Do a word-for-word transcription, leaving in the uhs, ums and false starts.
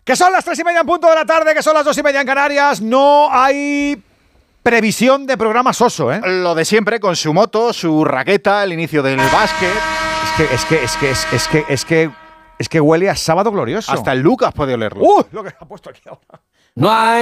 Que son las tres y media en punto de la tarde, que son las dos y media en Canarias. No hay previsión de programa soso, ¿eh? Lo de siempre, con su moto, su raqueta, el inicio del básquet. Es que, es que, es que, es, es que, es que, es que huele a sábado glorioso. Hasta el Lucas puede olerlo. ¡Uh! Lo que ha puesto aquí ahora. No hay